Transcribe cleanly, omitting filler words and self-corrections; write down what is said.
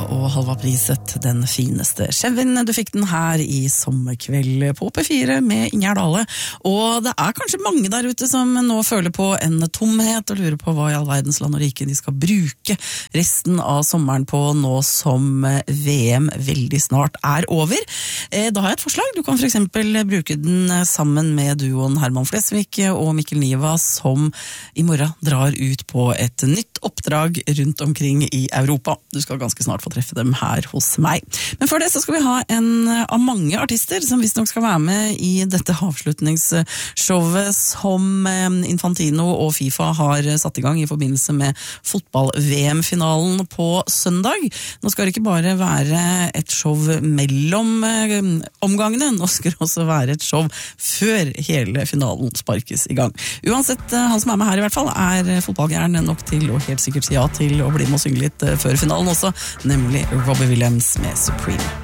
og Halva priset den fineste Chevyen. Du fikk den her i sommerkveld på P4 med Ingjerd Dale. Og det kanskje mange der ute som nå føler på en tomhet og lurer på hva i all verdens land og rike de skal bruke resten av sommeren på nå som VM veldig snart over. Da har jeg et forslag. Du kan for eksempel bruke den sammen med duoen Herman Flesvig og Mikkel Niva som i morgen drar ut på et nytt oppdrag rundt omkring i Europa. Du skal ganske snart få treffe dem her hos meg. Men før det så skal vi ha en av mange artister som visst nok skal være med i dette avslutningsshowet som Infantino og FIFA har satt i gang i forbindelse med fotball-VM-finalen på søndag. Nå skal det ikke bare være et show mellom omgangene, nå skal det også være et show før hele finalen sparkes i gang. Uansett, han som med her i hvert fall fotballgæren nok til å helt sikkert si ja til å bli med og synge litt før finalen også, nemlig Robbie Williams med Supreme.